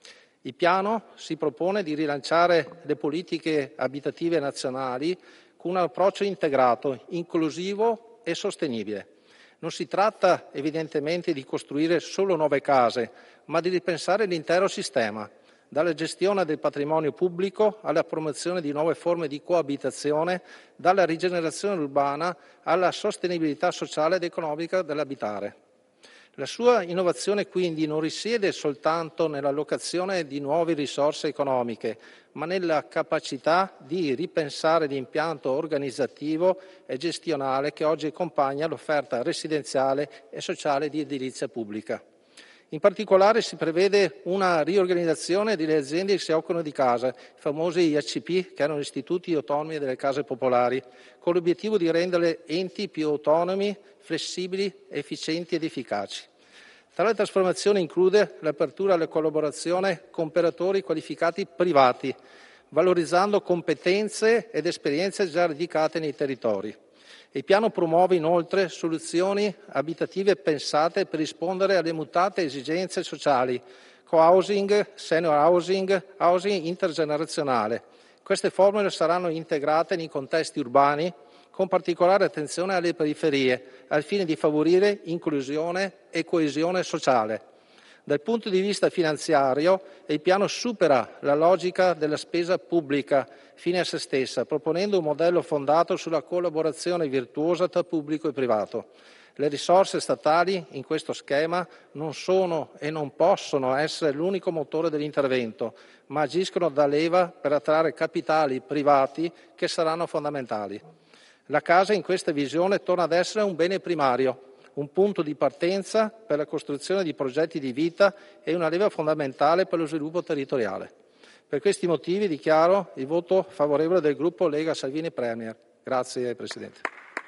[SPEAKER 7] Il piano si propone di rilanciare le politiche abitative nazionali con un approccio integrato, inclusivo e sostenibile. Non si tratta evidentemente di costruire solo nuove case, ma di ripensare l'intero sistema, dalla gestione del patrimonio pubblico alla promozione di nuove forme di coabitazione, dalla rigenerazione urbana alla sostenibilità sociale ed economica dell'abitare. La sua innovazione quindi non risiede soltanto nell'allocazione di nuove risorse economiche, ma nella capacità di ripensare l'impianto organizzativo e gestionale che oggi accompagna l'offerta residenziale e sociale di edilizia pubblica. In particolare si prevede una riorganizzazione delle aziende che si occupano di casa, i famosi I A C P, che erano istituti autonomi delle case popolari, con l'obiettivo di renderle enti più autonomi, flessibili, efficienti ed efficaci. Tale trasformazione include l'apertura alla collaborazione con operatori qualificati privati, valorizzando competenze ed esperienze già radicate nei territori. Il piano promuove inoltre soluzioni abitative pensate per rispondere alle mutate esigenze sociali, co-housing, senior housing, housing intergenerazionale. Queste formule saranno integrate nei contesti urbani, con particolare attenzione alle periferie, al fine di favorire inclusione e coesione sociale. Dal punto di vista finanziario, il piano supera la logica della spesa pubblica fine a se stessa, proponendo un modello fondato sulla collaborazione virtuosa tra pubblico e privato. Le risorse statali in questo schema non sono e non possono essere l'unico motore dell'intervento, ma agiscono da leva per attrarre capitali privati che saranno fondamentali. La casa in questa visione torna ad essere un bene primario, un punto di partenza per la costruzione di progetti di vita e una leva fondamentale per lo sviluppo territoriale. Per questi motivi dichiaro il voto favorevole del gruppo Lega Salvini Premier. Grazie Presidente.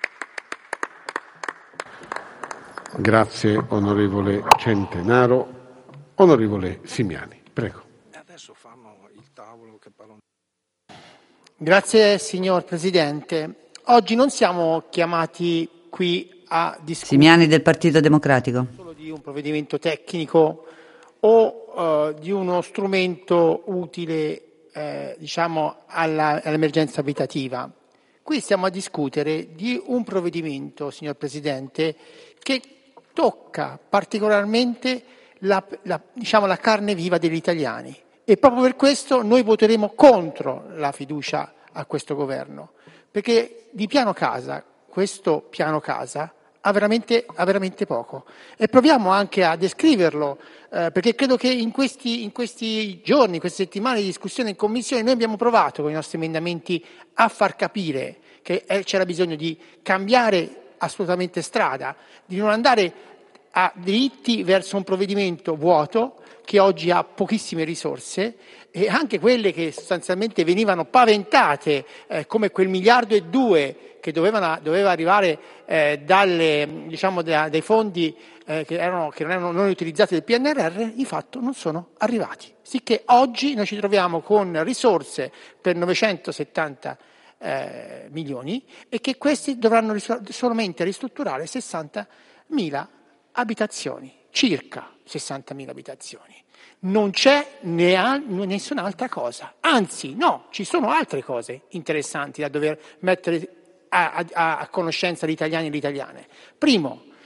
[SPEAKER 2] Grazie onorevole Centenaro. Onorevole Simiani, prego.
[SPEAKER 7] Adesso fanno il tavolo che parlano.
[SPEAKER 8] Grazie signor Presidente. Oggi non siamo chiamati qui a discutere
[SPEAKER 6] Simiani del Partito Democratico.
[SPEAKER 8] solo di un provvedimento tecnico o uh, di uno strumento utile eh, diciamo alla, all'emergenza abitativa. Qui stiamo a discutere di un provvedimento, signor Presidente, che tocca particolarmente la, la, diciamo, la carne viva degli italiani e proprio per questo noi voteremo contro la fiducia a questo governo, perché di piano casa, questo piano casa ha veramente, ha veramente poco e proviamo anche a descriverlo eh, perché credo che in questi, in questi giorni, queste settimane di discussione in Commissione noi abbiamo provato con i nostri emendamenti a far capire che eh, c'era bisogno di cambiare assolutamente strada, di non andare a diritti verso un provvedimento vuoto che oggi ha pochissime risorse e anche quelle che sostanzialmente venivano paventate eh, come quel miliardo e due che dovevano, doveva arrivare eh, dalle, diciamo, da, dai fondi eh, che, erano, che non erano non utilizzati del P N R R, di fatto non sono arrivati. Sicché oggi noi ci troviamo con risorse per novecentosettanta eh, milioni e che questi dovranno risol- solamente ristrutturare sessantamila abitazioni, circa sessantamila abitazioni. Non c'è nea- nessun'altra cosa, anzi no, ci sono altre cose interessanti da dover mettere a, a, a conoscenza gli italiani e le italiane. Primo,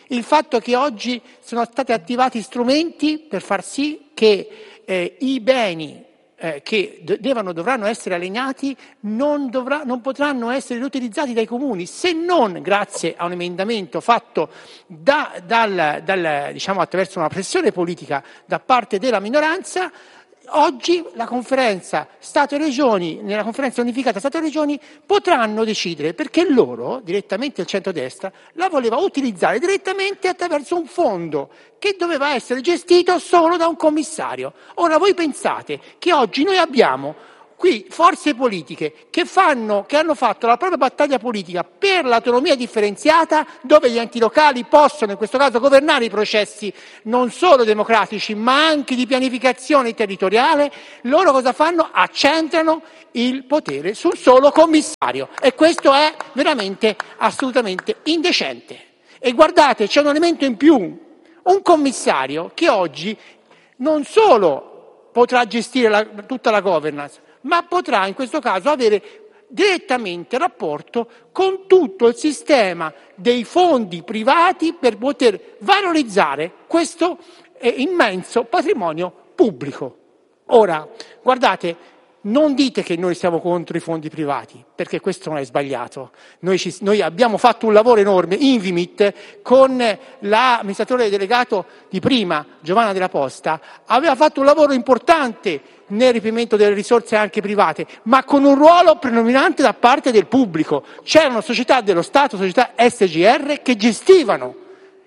[SPEAKER 8] il fatto che oggi sono stati attivati strumenti per far sì che eh, i beni eh, che devono, dovranno essere alienati non, dovrà, non potranno essere riutilizzati dai comuni, se non grazie a un emendamento fatto da, dal, dal, diciamo, attraverso una pressione politica da parte della minoranza. Oggi la conferenza Stato-Regioni, nella conferenza unificata Stato-Regioni, potranno decidere, perché loro, direttamente il centrodestra, la voleva utilizzare direttamente attraverso un fondo che doveva essere gestito solo da un commissario. Ora voi pensate che oggi noi abbiamo qui forze politiche che fanno, che hanno fatto la propria battaglia politica per l'autonomia differenziata, dove gli enti locali possono in questo caso governare i processi non solo democratici ma anche di pianificazione territoriale. Loro cosa fanno? Accentrano il potere sul solo commissario, e questo è veramente assolutamente indecente. E guardate, c'è un elemento in più: un commissario che oggi non solo potrà gestire la, tutta la governance, ma potrà in questo caso avere direttamente rapporto con tutto il sistema dei fondi privati per poter valorizzare questo eh, immenso patrimonio pubblico. Ora, guardate, non dite che noi siamo contro i fondi privati, perché questo non è sbagliato. Noi, ci, noi abbiamo fatto un lavoro enorme, Invimit, con l'amministratore delegato di prima, Giovanna Della Posta, aveva fatto un lavoro importante nel reperimento delle risorse anche private, ma con un ruolo predominante da parte del pubblico. C'erano società dello Stato, società S G R, che gestivano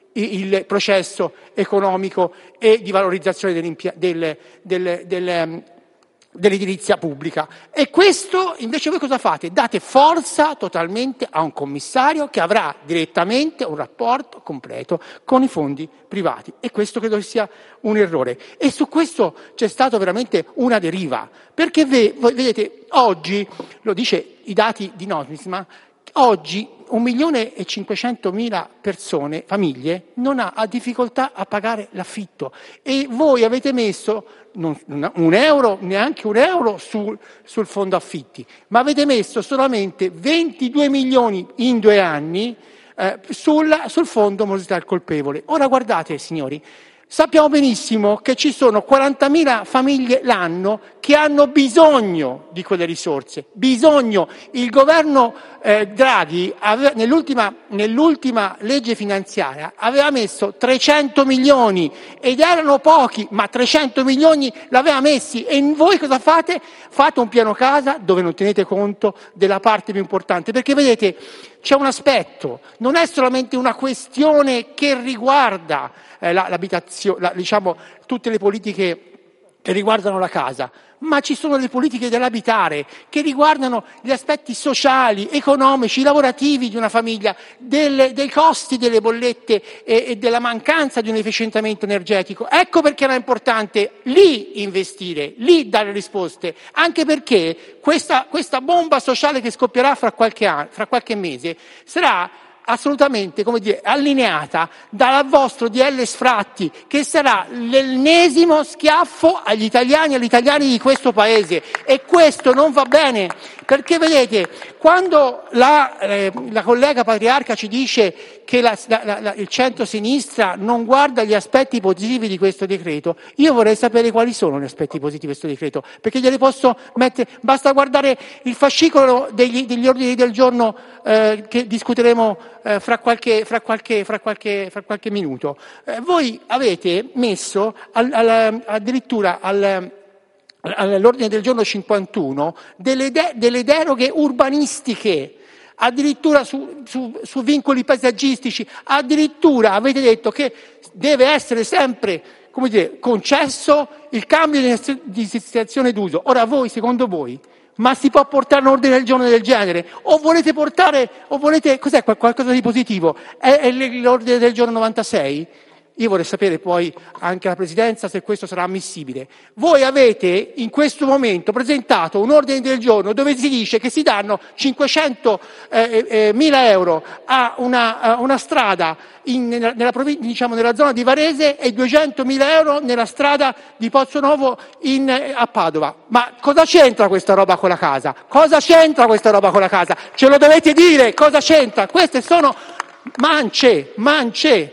[SPEAKER 8] il processo economico e di valorizzazione del, del, del, dell'edilizia pubblica. E questo invece voi cosa fate? Date forza totalmente a un commissario che avrà direttamente un rapporto completo con i fondi privati, e questo credo sia un errore. E su questo c'è stato veramente una deriva, perché ve, vedete, oggi, lo dice i dati di Nomisma, oggi un milione e cinquecentomila persone, famiglie, non ha, ha difficoltà a pagare l'affitto, e voi avete messo non, un euro, neanche un euro sul, sul fondo affitti, ma avete messo solamente ventidue milioni in due anni eh, sul, sul fondo morosità al colpevole. Ora guardate, signori, sappiamo benissimo che ci sono quarantamila famiglie l'anno che hanno bisogno di quelle risorse, bisogno. Il governo eh, Draghi aveva, nell'ultima, nell'ultima legge finanziaria aveva messo trecento milioni, ed erano pochi, ma trecento milioni l'aveva messi, e voi cosa fate? Fate un piano casa dove non tenete conto della parte più importante, perché vedete, c'è un aspetto, non è solamente una questione che riguarda eh, la, l'abitazione, la, diciamo, tutte le politiche che riguardano la casa, ma ci sono le politiche dell'abitare che riguardano gli aspetti sociali, economici, lavorativi di una famiglia, del, dei costi delle bollette e, e della mancanza di un efficientamento energetico. Ecco perché era importante lì investire, lì dare risposte, anche perché questa, questa bomba sociale che scoppierà fra qualche, anno, fra qualche mese sarà assolutamente, come dire, allineata dal vostro D L Sfratti, che sarà l'ennesimo schiaffo agli italiani e agli italiani di questo paese, e questo non va bene, perché vedete, quando la, eh, la collega Patriarca ci dice che la, la, la, il centro-sinistra non guarda gli aspetti positivi di questo decreto, io vorrei sapere quali sono gli aspetti positivi di questo decreto, perché glieli posso mettere, basta guardare il fascicolo degli, degli ordini del giorno eh, che discuteremo eh, fra, qualche, fra, qualche, fra, qualche, fra qualche minuto. Eh, voi avete messo al, al, addirittura al all'ordine del giorno cinquantuno delle, de- delle deroghe urbanistiche, addirittura su, su, su vincoli paesaggistici, addirittura avete detto che deve essere sempre, come dire, concesso il cambio di destinazione d'uso. Ora voi, secondo voi, ma si può portare un ordine del giorno del genere? O volete portare, o volete, cos'è, qualcosa di positivo? È, è l'ordine del giorno novantasei? Io vorrei sapere poi anche la Presidenza se questo sarà ammissibile. Voi avete in questo momento presentato un ordine del giorno dove si dice che si danno cinquecentomila eh, eh, euro a una, a una strada in, nella, nella, diciamo, nella zona di Varese e duecentomila euro nella strada di Pozzonovo in, a Padova. Ma cosa c'entra questa roba con la casa? Cosa c'entra questa roba con la casa? Ce lo dovete dire, cosa c'entra? Queste sono mance, mance.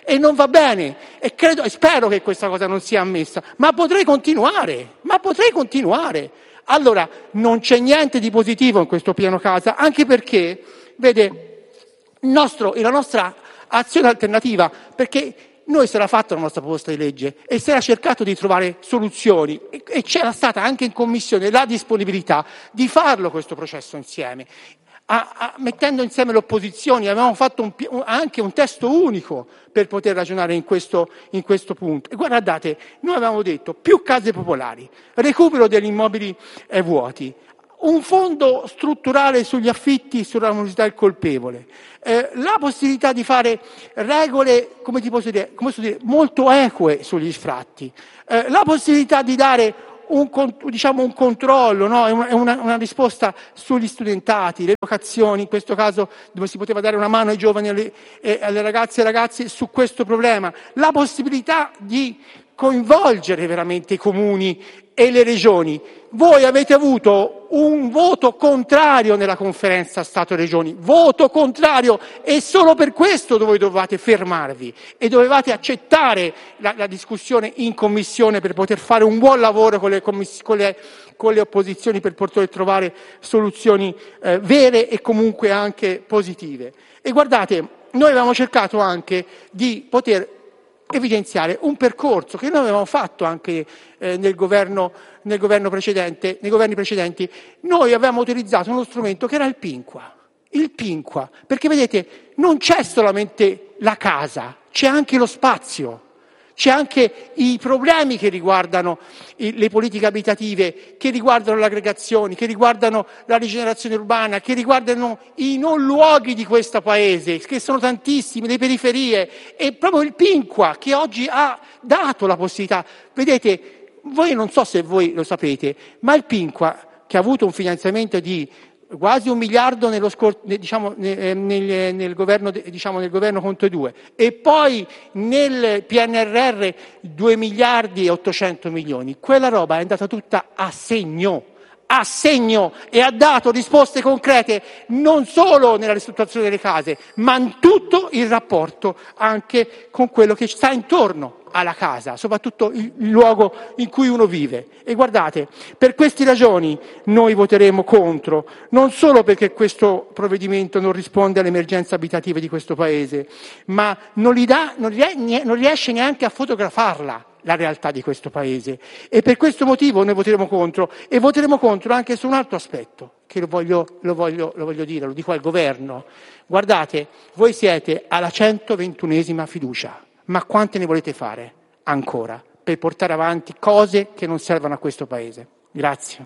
[SPEAKER 8] e non va bene, e credo e spero che questa cosa non sia ammessa, ma potrei continuare, ma potrei continuare. Allora, non c'è niente di positivo in questo piano casa, anche perché, vede, il nostro, la nostra azione alternativa, perché noi si era fatta la nostra proposta di legge e si era cercato di trovare soluzioni e, e c'era stata anche in commissione la disponibilità di farlo questo processo insieme. A, a, mettendo insieme le opposizioni, avevamo fatto un, un, anche un testo unico per poter ragionare in questo, in questo punto. E guardate, noi avevamo detto più case popolari, recupero degli immobili eh, vuoti, un fondo strutturale sugli affitti, sulla morosità del colpevole, eh, la possibilità di fare regole, come ti posso dire, come posso dire molto eque sugli sfratti, eh, la possibilità di dare un, diciamo, un controllo, no? una, una risposta sugli studentati, le locazioni, in questo caso dove si poteva dare una mano ai giovani, alle, eh, alle ragazze e ai ragazzi su questo problema, la possibilità di coinvolgere veramente i comuni e le regioni. Voi avete avuto un voto contrario nella conferenza Stato-Regioni, voto contrario, e solo per questo voi dovevate fermarvi e dovevate accettare la, la discussione in commissione per poter fare un buon lavoro con le, commiss- con le, con le opposizioni per poter trovare soluzioni eh, vere e comunque anche positive. E guardate, noi avevamo cercato anche di poter evidenziare un percorso che noi avevamo fatto anche eh, nel governo, nel governo precedente, nei governi precedenti. Noi avevamo utilizzato uno strumento che era il Pinqua, il Pinqua, perché vedete non c'è solamente la casa, c'è anche lo spazio. C'è anche i problemi che riguardano le politiche abitative, che riguardano le aggregazioni, che riguardano la rigenerazione urbana, che riguardano i non luoghi di questo paese, che sono tantissimi, le periferie, e proprio il Pinqua che oggi ha dato la possibilità. Vedete, voi non so se voi lo sapete, ma il Pinqua, che ha avuto un finanziamento di quasi un miliardo nello scor- diciamo, nel, nel, nel, governo, diciamo, nel governo Conte due, e poi nel P N R R due miliardi e ottocento milioni, quella roba è andata tutta a segno, a segno, e ha dato risposte concrete non solo nella ristrutturazione delle case, ma in tutto il rapporto anche con quello che sta intorno alla casa, soprattutto il luogo in cui uno vive. E guardate, per queste ragioni noi voteremo contro, non solo perché questo provvedimento non risponde alle emergenze abitative di questo Paese, ma non, gli dà, non, non riesce neanche a fotografarla, la realtà di questo Paese. E per questo motivo noi voteremo contro, e voteremo contro anche su un altro aspetto, che lo voglio, lo voglio, lo voglio dire, lo dico al governo. Guardate, voi siete alla centoventunesima fiducia, ma quante ne volete fare ancora per portare avanti cose che non servono a questo Paese? Grazie.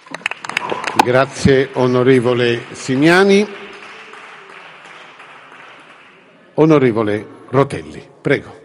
[SPEAKER 2] Grazie onorevole Simiani. Onorevole Rotelli, prego.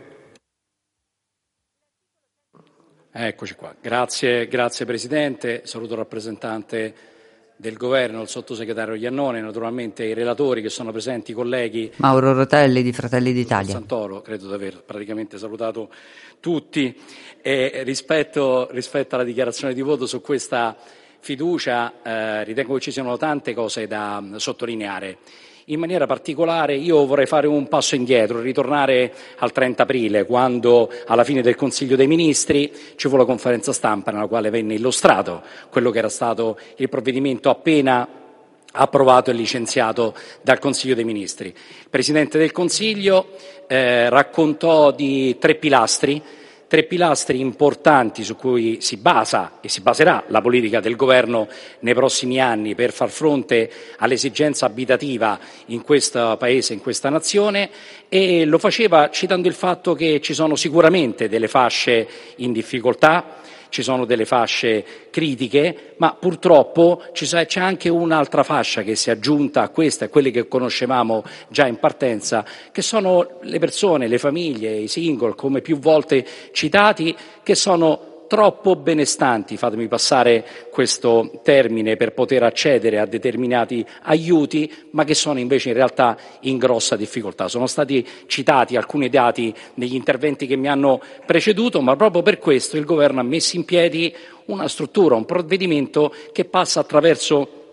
[SPEAKER 9] Eccoci qua. Grazie, grazie Presidente. Saluto il rappresentante del Governo, il sottosegretario Iannone, naturalmente i relatori che sono presenti, i colleghi.
[SPEAKER 6] Mauro Rotelli di Fratelli d'Italia.
[SPEAKER 9] Santoro, credo di aver praticamente salutato tutti. E rispetto, rispetto alla dichiarazione di voto su questa fiducia, eh, ritengo che ci siano tante cose da sottolineare. In maniera particolare io vorrei fare un passo indietro, ritornare al trenta aprile, quando alla fine del Consiglio dei Ministri ci fu la conferenza stampa nella quale venne illustrato quello che era stato il provvedimento appena approvato e licenziato dal Consiglio dei Ministri. Il Presidente del Consiglio eh, raccontò di tre pilastri, tre pilastri importanti su cui si basa e si baserà la politica del Governo nei prossimi anni per far fronte all'esigenza abitativa in questo Paese, in questa nazione, e lo faceva citando il fatto che ci sono sicuramente delle fasce in difficoltà, ci sono delle fasce critiche, ma purtroppo c'è anche un'altra fascia che si è aggiunta a questa e quelle che conoscevamo già in partenza, che sono le persone, le famiglie, i single, come più volte citati, che sono troppo benestanti, fatemi passare questo termine, per poter accedere a determinati aiuti, ma che sono invece in realtà in grossa difficoltà. Sono stati citati alcuni dati negli interventi che mi hanno preceduto, ma proprio per questo il Governo ha messo in piedi una struttura, un provvedimento che passa attraverso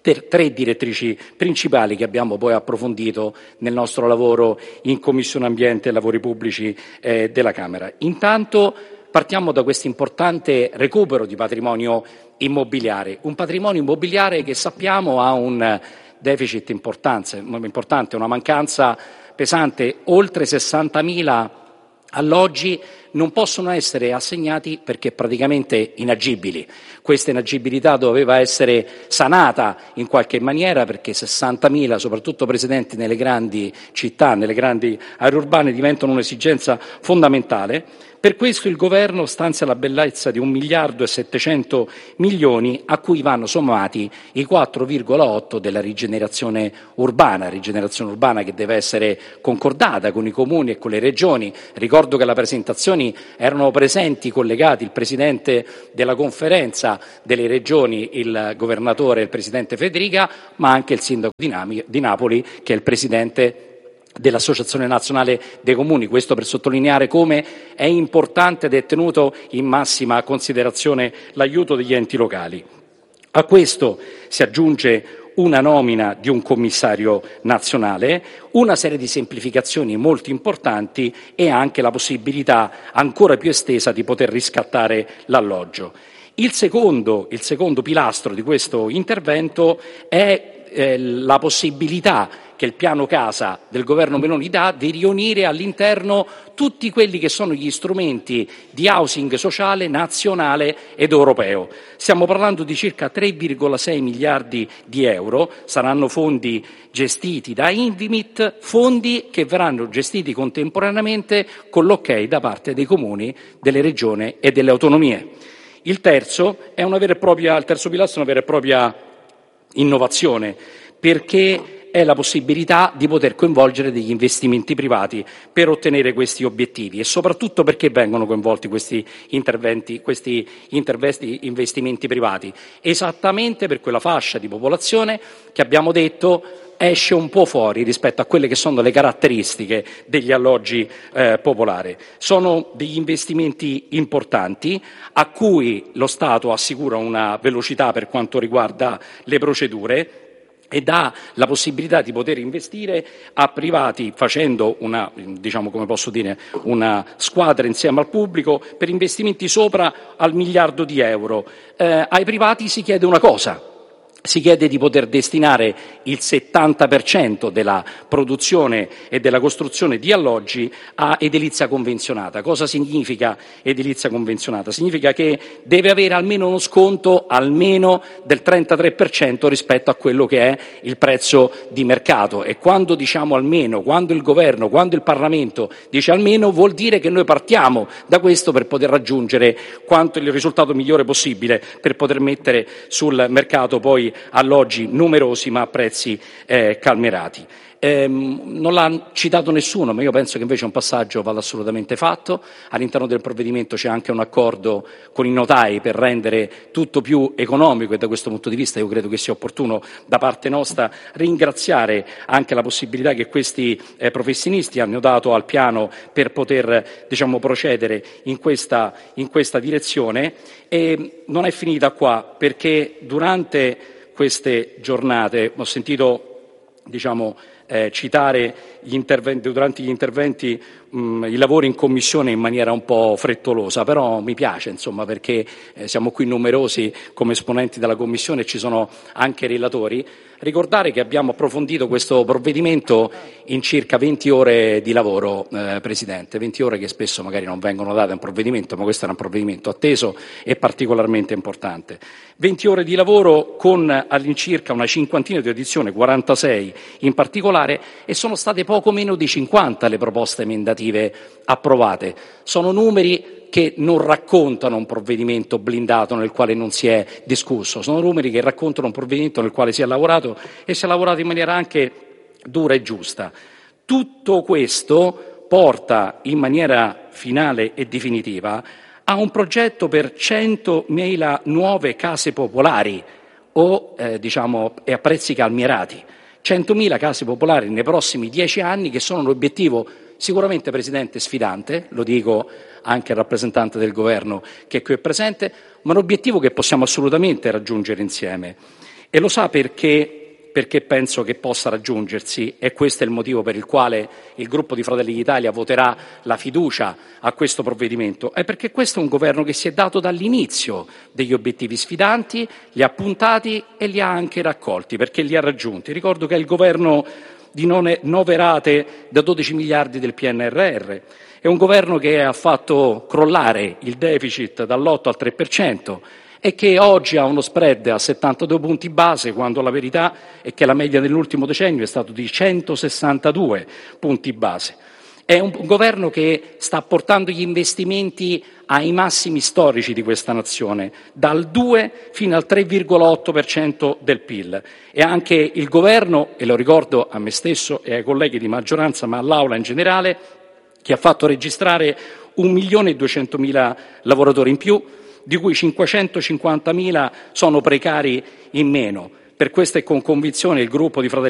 [SPEAKER 9] ter- tre direttrici principali che abbiamo poi approfondito nel nostro lavoro in Commissione Ambiente e Lavori Pubblici eh, della Camera. Intanto partiamo da questo importante recupero di patrimonio immobiliare, un patrimonio immobiliare che sappiamo ha un deficit importante, una mancanza pesante, oltre sessantamila alloggi non possono essere assegnati perché praticamente inagibili. Questa inagibilità doveva essere sanata in qualche maniera perché sessantamila, soprattutto presenti nelle grandi città, nelle grandi aree urbane, diventano un'esigenza fondamentale. Per questo il Governo stanzia la bellezza di un miliardo e settecento milioni a cui vanno sommati i quattro virgola otto della rigenerazione urbana, rigenerazione urbana che deve essere concordata con i comuni e con le regioni. Ricordo che alla presentazioni erano presenti collegati il Presidente della Conferenza delle Regioni, il Governatore e il Presidente Federica, ma anche il Sindaco di Napoli che è il Presidente dell'Associazione Nazionale dei Comuni, questo per sottolineare come è importante ed è tenuto in massima considerazione l'aiuto degli enti locali. A questo si aggiunge una nomina di un commissario nazionale, una serie di semplificazioni molto importanti e anche la possibilità ancora più estesa di poter riscattare l'alloggio. Il secondo, il secondo pilastro di questo intervento è eh, la possibilità che il piano casa del governo Meloni dà di riunire all'interno tutti quelli che sono gli strumenti di housing sociale nazionale ed europeo. Stiamo parlando di circa tre virgola sei miliardi di euro, saranno fondi gestiti da Invimit, fondi che verranno gestiti contemporaneamente con l'ok da parte dei comuni, delle regioni e delle autonomie. Il terzo è una vera e propria, il terzo pilastro è una vera e propria innovazione, perché è la possibilità di poter coinvolgere degli investimenti privati per ottenere questi obiettivi e soprattutto perché vengono coinvolti questi interventi, questi interventi, investimenti privati, esattamente per quella fascia di popolazione che abbiamo detto esce un po' fuori rispetto a quelle che sono le caratteristiche degli alloggi eh, popolari. Sono degli investimenti importanti a cui lo Stato assicura una velocità per quanto riguarda le procedure e dà la possibilità di poter investire a privati facendo una, diciamo come posso dire, una squadra insieme al pubblico per investimenti sopra al miliardo di euro. Eh, ai privati si chiede una cosa. Si chiede di poter destinare il settanta per cento della produzione e della costruzione di alloggi a edilizia convenzionata. Cosa significa edilizia convenzionata? Significa che deve avere almeno uno sconto almeno del trentatré per cento rispetto a quello che è il prezzo di mercato e quando diciamo almeno, quando il governo, quando il Parlamento dice almeno vuol dire che noi partiamo da questo per poter raggiungere quanto il risultato migliore possibile per poter mettere sul mercato poi alloggi numerosi ma a prezzi eh, calmierati. Eh, non l'ha citato nessuno, ma io penso che invece un passaggio vada assolutamente fatto. All'interno del provvedimento c'è anche un accordo con i notai per rendere tutto più economico e da questo punto di vista io credo che sia opportuno da parte nostra ringraziare anche la possibilità che questi eh, professionisti hanno dato al piano per poter diciamo, procedere in questa, in questa direzione. E non è finita qua perché durante queste giornate ho sentito diciamo, eh, citare gli interventi, durante gli interventi mh, i lavori in commissione in maniera un po' frettolosa, però mi piace insomma perché eh, siamo qui numerosi come esponenti della commissione e ci sono anche relatori. Ricordare che abbiamo approfondito questo provvedimento in circa venti ore di lavoro, eh, Presidente, venti ore che spesso magari non vengono date a un provvedimento, ma questo era un provvedimento atteso e particolarmente importante. venti ore di lavoro con all'incirca una cinquantina di audizioni, quarantasei in particolare, e sono state poco meno di cinquanta le proposte emendative approvate. Sono numeri che non raccontano un provvedimento blindato nel quale non si è discusso, sono numeri che raccontano un provvedimento nel quale si è lavorato e si è lavorato in maniera anche dura e giusta. Tutto questo porta in maniera finale e definitiva a un progetto per centomila nuove case popolari o eh, diciamo e a prezzi calmierati. centomila case popolari nei prossimi dieci anni che sono l'obiettivo sicuramente, Presidente, sfidante, lo dico anche al rappresentante del Governo che qui è presente, ma un obiettivo che possiamo assolutamente raggiungere insieme. E lo sa perché? Perché penso che possa raggiungersi, e questo è il motivo per il quale il gruppo di Fratelli d'Italia voterà la fiducia a questo provvedimento, è perché questo è un governo che si è dato dall'inizio degli obiettivi sfidanti, li ha puntati e li ha anche raccolti, perché li ha raggiunti. Ricordo che è il governo di nove rate da dodici miliardi del P N R R, è un governo che ha fatto crollare il deficit dall'otto al tre per cento, e che oggi ha uno spread a settantadue punti base, quando la verità è che la media dell'ultimo decennio è stato di centosessantadue punti base. È un governo che sta portando gli investimenti ai massimi storici di questa nazione, dal due fino al tre virgola otto per cento del P I L. E anche il governo, e lo ricordo a me stesso e ai colleghi di maggioranza, ma all'Aula in generale, che ha fatto registrare un milione e duecentomila lavoratori in più, di cui cinquecentocinquantamila sono precari in meno. Per questo e con convinzione il gruppo di Fratelli